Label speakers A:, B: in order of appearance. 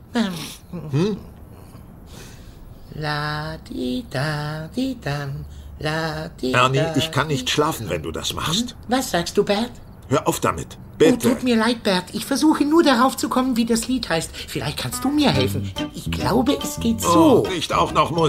A: La di da di dam, la di
B: Ernie,
A: da,
B: ich kann nicht schlafen, wenn du das machst.
A: Was sagst du, Bert?
B: Hör auf damit.
A: Oh,
B: Bitte.
A: tut mir leid, Bert. Ich versuche nur darauf zu kommen, wie das Lied heißt. Vielleicht kannst du mir helfen. Ich glaube, es geht so.
B: Oh, nicht auch noch Musik.